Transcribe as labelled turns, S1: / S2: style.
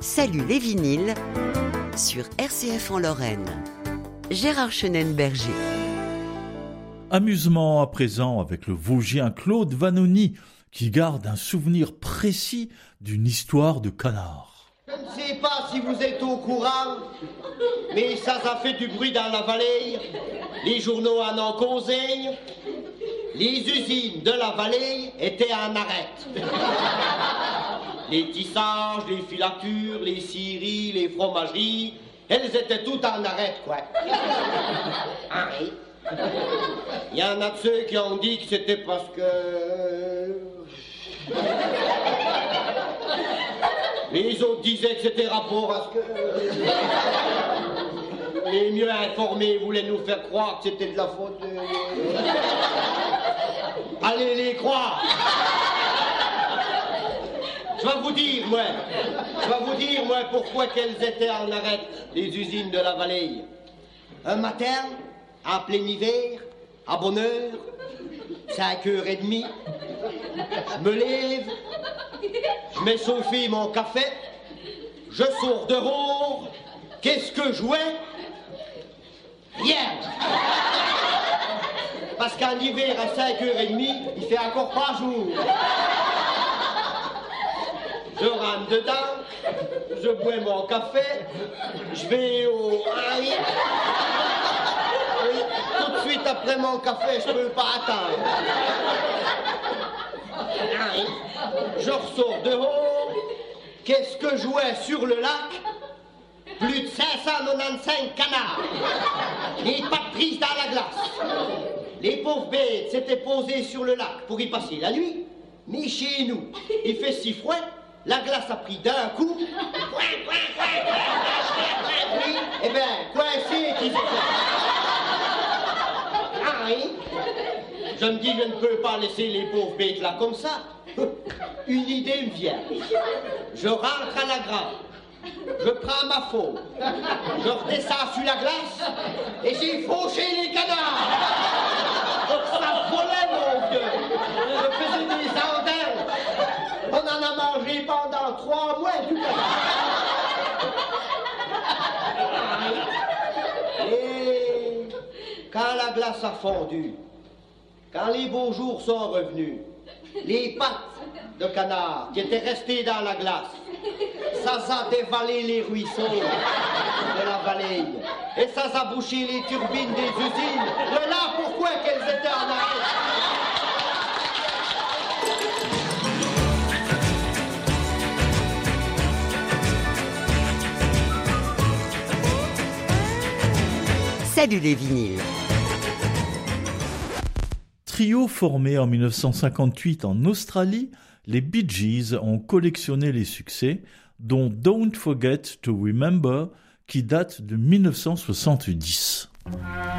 S1: Salut les vinyles sur RCF en Lorraine. Gérard Chenenberger.
S2: Amusement à présent avec le Vosgien Claude Vanoni qui garde un souvenir précis d'une histoire de canard.
S3: Je ne sais pas si vous êtes au courant, mais ça fait du bruit dans la vallée. Les journaux en ont causé. Les usines de la vallée étaient en arrêt. Les tissages, les filatures, les scieries, les fromageries, elles étaient toutes en arrêt, quoi. Ah oui. Il y en a de ceux qui ont dit que c'était parce que... Les autres disaient que c'était rapport à ce que... Les mieux informés voulaient nous faire croire que c'était de la faute de... Allez les croire. Je vais vous dire, moi, pourquoi qu'elles étaient en arrêt, les usines de la vallée. Un matin, en plein hiver, à bonne heure, 5h30, je me lève, je mets Sophie mon café, je sors dehors, qu'est-ce que je vois? Rien. Parce qu'en hiver, à 5h30, il fait encore pas jour. Je rentre dedans, je bois mon café, je vais au... Ah oui. Oui, tout de suite après mon café, je peux pas attendre. Ah oui. Je ressors dehors, qu'est-ce que je vois sur le lac? Plus de 595 canards, les pattes prises dans la glace. Les pauvres bêtes s'étaient posées sur le lac pour y passer la nuit, mais chez nous, il fait si froid. La glace a pris d'un coup. Oui, eh bien, coincé qu'ils étaient. Ah oui. Je me dis, je ne peux pas laisser les pauvres bêtes là comme ça. Une idée me vient. Je rentre à la grange. Je prends ma faute. Je redescends sur la glace et j'ai fauché les canards. Donc ça volait, mon Dieu. Je faisais des andelles. On en a mangé pendant 3 mois, tout à Et quand la glace a fondu, quand les beaux jours sont revenus, les pattes de canard qui étaient restées dans la glace, ça a dévalé les ruisseaux de la vallée et ça a bouché les turbines des usines. Voilà pourquoi qu'elles étaient en arrêt.
S1: Salut les vinyles.
S2: Trio formé en 1958 en Australie, les Bee Gees ont collectionné les succès, dont Don't Forget to Remember, qui date de 1970.